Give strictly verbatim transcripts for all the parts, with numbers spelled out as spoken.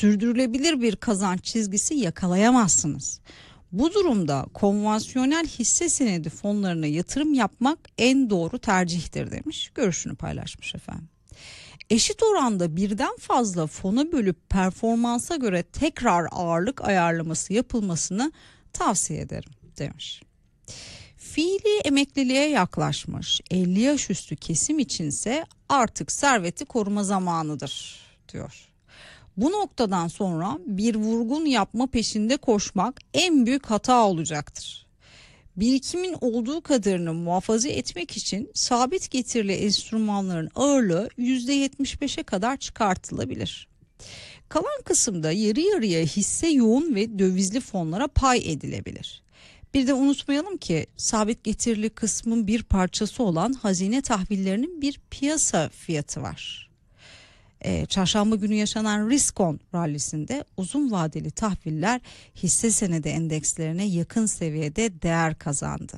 sürdürülebilir bir kazanç çizgisi yakalayamazsınız. Bu durumda konvansiyonel hisse senedi fonlarına yatırım yapmak en doğru tercihtir demiş. Görüşünü paylaşmış efendim. Eşit oranda birden fazla fona bölüp performansa göre tekrar ağırlık ayarlaması yapılmasını tavsiye ederim demiş. Fiili emekliliğe yaklaşmış elli yaş üstü kesim içinse artık serveti koruma zamanıdır diyor. Bu noktadan sonra bir vurgun yapma peşinde koşmak en büyük hata olacaktır. Birikimin olduğu kadarını muhafaza etmek için sabit getirili enstrümanların ağırlığı yüzde yetmiş beşe kadar çıkartılabilir. Kalan kısımda yarı yarıya hisse yoğun ve dövizli fonlara pay edilebilir. Bir de unutmayalım ki sabit getirili kısmın bir parçası olan hazine tahvillerinin bir piyasa fiyatı var. Ee, çarşamba günü yaşanan Riskon rallisinde uzun vadeli tahviller hisse senedi endekslerine yakın seviyede değer kazandı.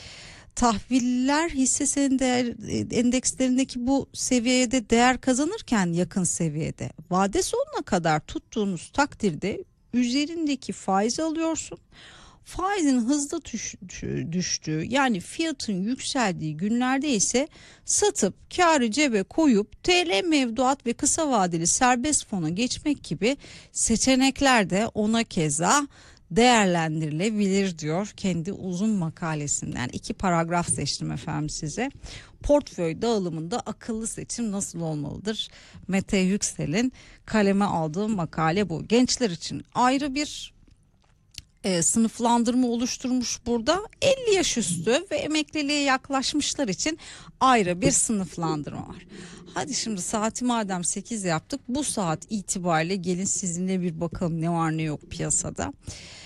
Tahviller hisse senedi değer, endekslerindeki bu seviyede değer kazanırken yakın seviyede vade sonuna kadar tuttuğunuz takdirde üzerindeki faizi alıyorsun. Faizin hızla düştüğü yani fiyatın yükseldiği günlerde ise satıp kârı cebe koyup T L mevduat ve kısa vadeli serbest fona geçmek gibi seçenekler de ona keza değerlendirilebilir diyor kendi uzun makalesinden. İki paragraf seçtim efendim size. Portföy dağılımında akıllı seçim nasıl olmalıdır? Mete Yüksel'in kaleme aldığı makale bu. Gençler için ayrı bir E, sınıflandırma oluşturmuş burada. elli yaş üstü ve emekliliğe yaklaşmışlar için ayrı bir sınıflandırma var. Hadi şimdi saati madem sekiz yaptık, bu saat itibariyle gelin sizinle bir bakalım ne var ne yok piyasada.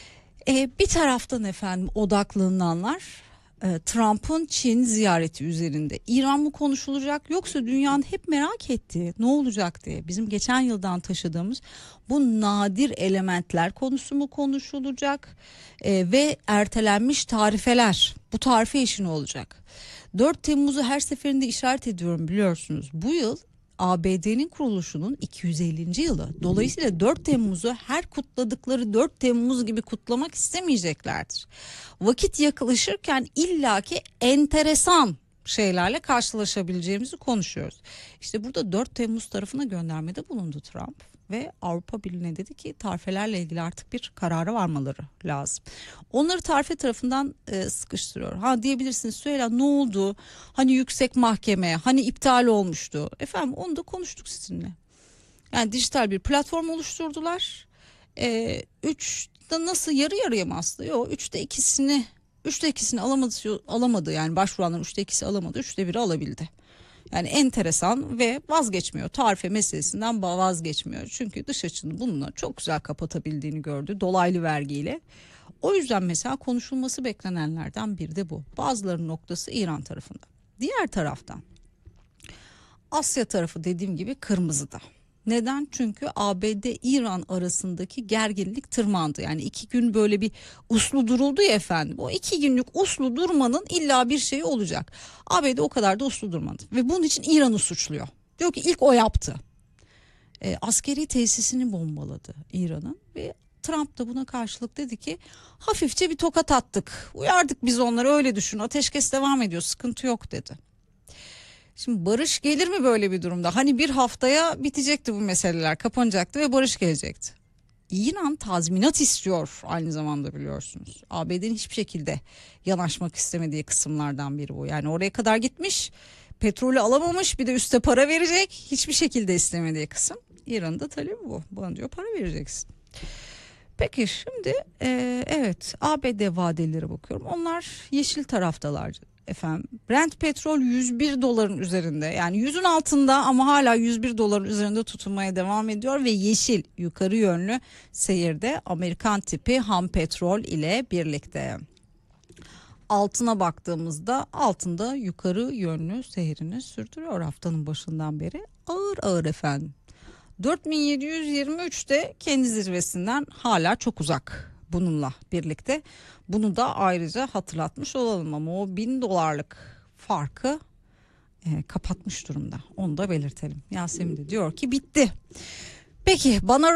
E, bir taraftan efendim odaklananlar e, Trump'ın Çin ziyareti üzerinde. İran mı konuşulacak yoksa dünyanın hep merak ettiği ne olacak diye bizim geçen yıldan taşıdığımız bu nadir elementler konusu mu konuşulacak e, ve ertelenmiş tarifeler, bu tarife işi ne olacak? dört Temmuz'u her seferinde işaret ediyorum biliyorsunuz. Bu yıl A B D'nin kuruluşunun iki yüz ellinci yılı. Dolayısıyla dört Temmuz'u her kutladıkları dört Temmuz gibi kutlamak istemeyeceklerdir. Vakit yaklaşırken illaki enteresan şeylerle karşılaşabileceğimizi konuşuyoruz. İşte burada dört Temmuz tarafına göndermede bulundu Trump ve Avrupa Birliği'ne dedi ki tarifelerle ilgili artık bir karara varmaları lazım. Onları tarife tarafından e, sıkıştırıyor. Ha diyebilirsiniz Süheyla ne oldu? Hani yüksek mahkeme, hani iptal olmuştu. Efendim onu da konuştuk sizinle. Yani dijital bir platform oluşturdular. E, üçte nasıl yarı yarıya mı aslında? Yok üçte ikisini Üçte ikisini alamadı, alamadı yani başvuranların üçte ikisi alamadı, üçte biri alabildi. Yani enteresan ve vazgeçmiyor. Tarife meselesinden vazgeçmiyor. Çünkü dış açını bununla çok güzel kapatabildiğini gördü dolaylı vergiyle. O yüzden mesela konuşulması beklenenlerden biri de bu. Bazılarının noktası İran tarafında. Diğer taraftan Asya tarafı dediğim gibi kırmızıda. Neden? Çünkü A B D-İran arasındaki gerginlik tırmandı. Yani iki gün böyle bir uslu duruldu ya efendim. O iki günlük uslu durmanın illa bir şeyi olacak. A B D o kadar da uslu durmadı. Ve bunun için İran'ı suçluyor. Diyor ki ilk o yaptı. E, askeri tesisini bombaladı İran'ın ve Trump da buna karşılık dedi ki hafifçe bir tokat attık. Uyardık biz onları öyle düşün. Ateşkes devam ediyor sıkıntı yok dedi. Şimdi barış gelir mi böyle bir durumda? Hani bir haftaya bitecekti bu meseleler, kapanacaktı ve barış gelecekti. İran tazminat istiyor aynı zamanda biliyorsunuz. A B D'nin hiçbir şekilde yanaşmak istemediği kısımlardan biri bu. Yani oraya kadar gitmiş, petrolü alamamış, bir de üste para verecek. Hiçbir şekilde istemediği kısım. İran'ın da talebi bu. Bana diyor para vereceksin. Peki şimdi e, evet A B D vadeleri bakıyorum. Onlar yeşil taraftalar. Efendim Brent petrol yüz bir doların üzerinde yani yüzün altında ama hala yüz bir doların üzerinde tutunmaya devam ediyor ve yeşil yukarı yönlü seyirde Amerikan tipi ham petrol ile birlikte. Altına baktığımızda altında yukarı yönlü seyrini sürdürüyor haftanın başından beri ağır ağır efendim. dört bin yedi yüz yirmi üçte kendi zirvesinden hala çok uzak. Bununla birlikte bunu da ayrıca hatırlatmış olalım ama o bin dolarlık farkı e, kapatmış durumda. Onu da belirtelim. Yasemin de diyor ki bitti. Peki bana